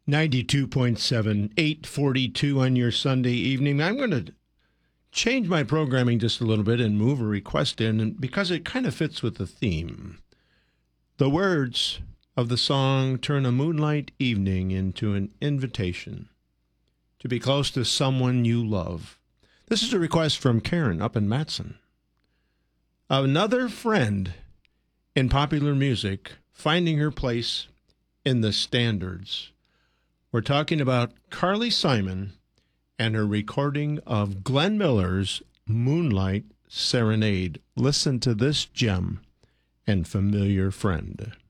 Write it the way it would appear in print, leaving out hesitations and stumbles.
92.7, 842 on your Sunday evening. I'm going to change my programming just a little bit and move a request in, and because it kind of fits with the theme. The words of the song turn a moonlight evening into an invitation to be close to someone you love. This is a request from Karen up in Matson. Another friend in popular music finding her place in the standards. We're talking about Carly Simon and her recording of Glenn Miller's Moonlight Serenade. Listen to this gem and familiar friend.